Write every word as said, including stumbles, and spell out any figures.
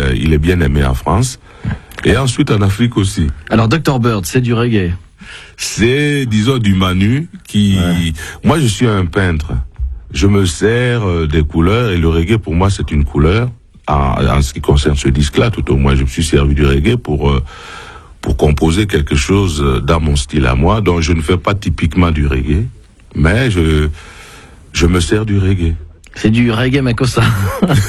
euh, il est bien aimé en France. Et ensuite en Afrique aussi. Alors docteur Bird, c'est du reggae. C'est, disons, du Manu qui... Ouais. Moi, je suis un peintre. Je me sers euh, des couleurs et le reggae, pour moi, c'est une couleur. En, en ce qui concerne ce disque-là, tout au moins, je me suis servi du reggae pour... Euh, pour composer quelque chose dans mon style à moi, dont je ne fais pas typiquement du reggae, mais je, je me sers du reggae. C'est du reggae Makossa.